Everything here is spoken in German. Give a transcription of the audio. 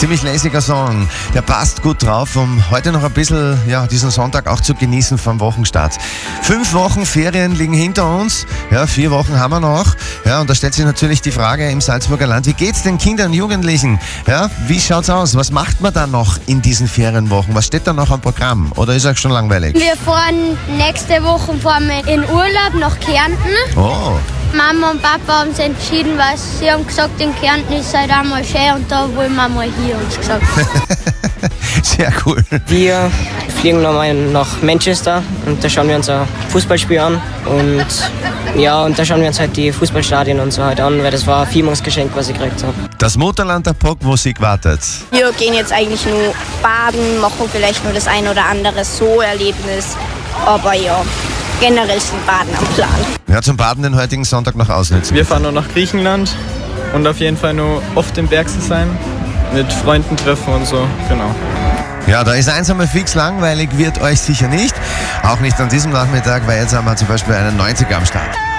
Ziemlich lässiger Song. Der passt gut drauf, um heute noch ein bisschen diesen Sonntag auch zu genießen vom Wochenstart. 5 Wochen Ferien liegen hinter uns. 4 Wochen haben wir noch. Und da stellt sich natürlich die Frage im Salzburger Land, wie geht's den Kindern und Jugendlichen? Wie schaut's aus? Was macht man da noch in diesen Ferienwochen? Was steht da noch am Programm? Oder ist euch schon langweilig? Wir fahren nächste Woche in Urlaub nach Kärnten. Oh. Mama und Papa haben sich entschieden, weil sie haben gesagt, in Kärnten ist halt einmal schön und da wollen wir mal hier, uns gesagt. Sehr cool. Wir fliegen nochmal nach Manchester und da schauen wir uns ein Fußballspiel an. Und da schauen wir uns halt die Fußballstadien und so halt an, weil das war ein Firmungsgeschenk, was ich gekriegt habe. Das Mutterland der Popmusik wartet. Wir gehen jetzt eigentlich nur baden, machen vielleicht nur das ein oder andere So-Erlebnis, aber ja. Generell sind Baden am Plan. Zum Baden den heutigen Sonntag noch ausnutzen. Wir fahren nur nach Griechenland und auf jeden Fall nur oft im Bergsee sein, mit Freunden treffen und so, genau. Da ist eins einmal fix, langweilig wird euch sicher nicht. Auch nicht an diesem Nachmittag, weil jetzt haben wir zum Beispiel einen 90er am Start.